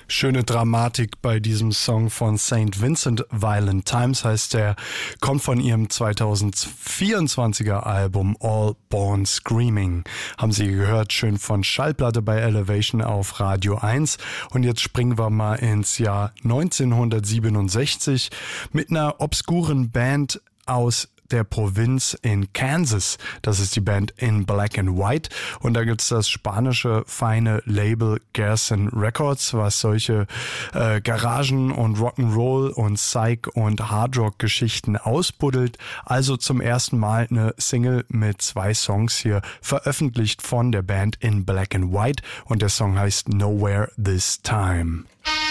Schöne Dramatik bei diesem Song von St. Vincent. Violent Times heißt der, kommt von ihrem 2024er Album All Born Screaming. Haben Sie gehört, schön von Schallplatte bei Elevation auf Radio 1. Und jetzt springen wir mal ins Jahr 1967 mit einer obskuren Band aus der Provinz in Kansas. Das ist die Band In Black and White und da gibt's das spanische feine Label Garrison Records, was solche Garagen und Rock'n'Roll und Psych und Hardrock Geschichten ausbuddelt. Also zum ersten Mal eine Single mit 2 Songs hier veröffentlicht von der Band In Black and White und der Song heißt Nowhere This Time.